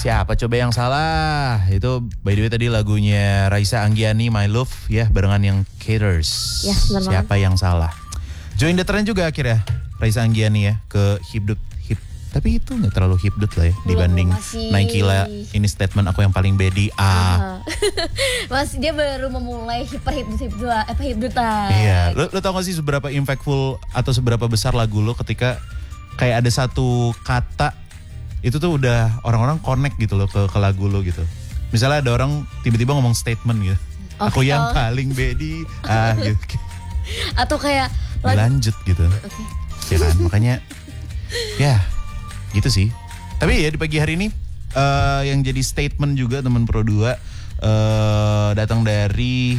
Siapa coba yang salah? Itu by the way tadi lagunya Raisa Anggiani My Love ya barengan yang Caters. Ya, benar banget. Siapa yang salah? Join the trend juga akhirnya Raisa Anggiani ya ke hip. Tapi itu gak terlalu hipdut lah ya dibanding Naikila. Ini statement aku yang paling bedi. Mas dia baru memulai hipdutan. Iya, lo tau gak sih seberapa impactful atau seberapa besar lagu lo ketika kayak ada satu kata itu tuh udah orang-orang connect gitu loh ke lagu lo gitu. Misalnya ada orang tiba-tiba ngomong statement gitu. Aku yang paling bedi gitu. Atau kayak lanjut gitu. Ya kan, makanya ya gitu sih. Tapi ya di pagi hari ini yang jadi statement juga teman Pro 2 datang dari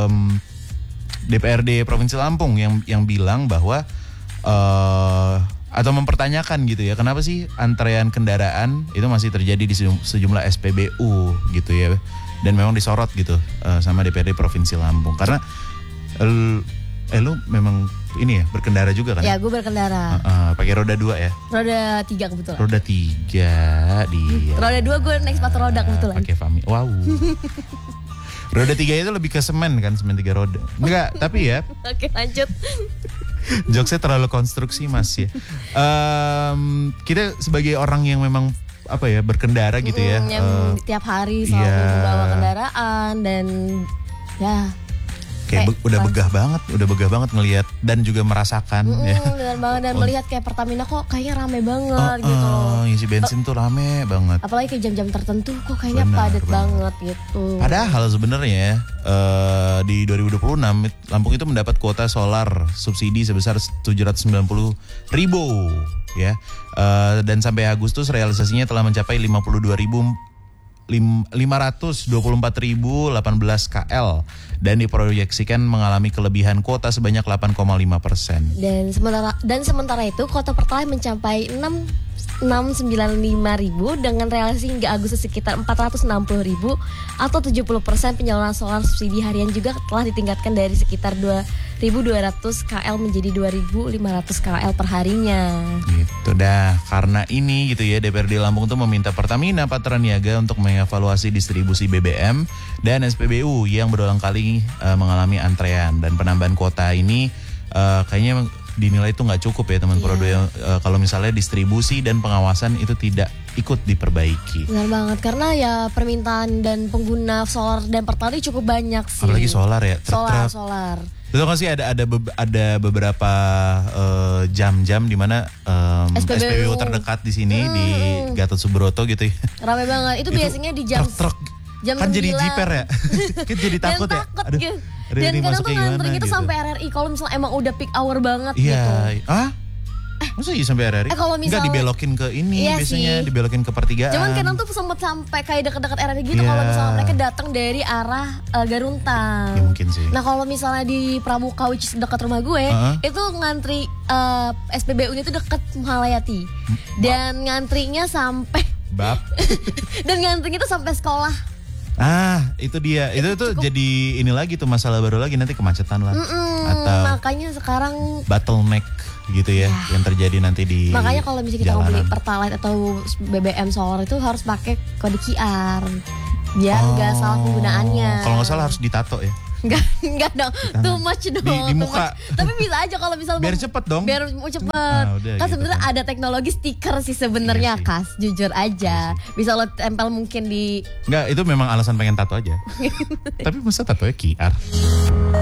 DPRD Provinsi Lampung yang bilang bahwa atau mempertanyakan gitu ya, kenapa sih antrean kendaraan itu masih terjadi di sejumlah SPBU gitu ya. Dan memang disorot gitu sama DPRD Provinsi Lampung karena lu memang ini ya berkendara juga kan? Ya gue berkendara. Pakai roda 2 ya? Roda 3 kebetulan. Roda 3 dia. Roda 2 gue naik sepatu roda kebetulan. Pakai Fami. Wow. Roda 3 itu lebih ke semen kan, semen 3 roda. Enggak, tapi ya. Oke, lanjut. Jokesnya terlalu konstruksi Mas ya. Kita sebagai orang yang memang apa ya berkendara gitu ya. Yang tiap hari selalu membawa kendaraan dan ya. Kayak udah begah banget ngelihat dan juga merasakan ya. Benar banget dan melihat kayak Pertamina kok kayaknya rame banget gitu. Ngisi bensin tuh rame banget. Apalagi kayak jam-jam tertentu kok kayaknya padat banget gitu. Padahal sebenarnya di 2026 Lampung itu mendapat kuota solar subsidi sebesar 790.000 ya. Dan sampai Agustus realisasinya telah mencapai 524.018 KL dan diproyeksikan mengalami kelebihan kuota sebanyak 8,5%. Dan sementara itu kuota Pertalite mencapai 695.000 dengan realisasi hingga Agustus sekitar 460.000 atau 70% penyaluran solar subsidi harian juga telah ditingkatkan dari sekitar 2.200 KL menjadi 2.500 KL per harinya. Gitu dah. Karena ini gitu ya DPRD Lampung tuh meminta Pertamina Patraniaga untuk mengevaluasi distribusi BBM dan SPBU yang berulang kali mengalami antrean dan penambahan kuota ini kayaknya dinilai itu nggak cukup ya teman Pro 2 kalau misalnya distribusi dan pengawasan itu tidak ikut diperbaiki. Benar banget karena ya permintaan dan pengguna solar dan Pertalite cukup banyak sih. Apalagi solar ya. Solar. Betul kan sih ada beberapa jam-jam di mana SPBU terdekat di sini di Gatot Subroto gitu ya. Ramai banget. Itu biasanya di jam jam kan 9. Jadi jiper ya. Kita jadi takut ya. Dan kadang tuh ngantri itu sampai RRI kalau misalnya emang udah peak hour banget gitu. Masa iya sampai RRI? Kalau misalnya enggak dibelokin ke ini biasanya sih. Dibelokin ke pertigaan. Cuman kadang tuh sempat sampai kayak dekat-dekat RRI gitu kalau misalnya mereka datang dari arah Garuntang. Ya mungkin sih. Nah kalau misalnya di Pramuka which is dekat rumah gue, itu ngantri SPBU-nya itu dekat Mahalayati. Dan ngantrinya sampai dan ngantrinya tuh sampai sekolah. Itu dia. Itu tuh jadi ini lagi tuh masalah baru lagi nanti kemacetan lah. Atau makanya sekarang bottleneck gitu ya yang terjadi nanti di makanya kalau misalnya kita mau beli Pertalite atau BBM solar itu harus pakai kode QR biar nggak salah penggunaannya. Kalau nggak salah harus ditato ya. Enggak dong, too much dong. Di muka. Tapi bisa aja kalau misalnya biar cepet dong. Biar cepet. Kan gitu sebenarnya ada teknologi stiker sih sebenarnya Kas, jujur aja. Bisa lo tempel mungkin di. Enggak, itu memang alasan pengen tato aja. Tapi masa tatonya QR?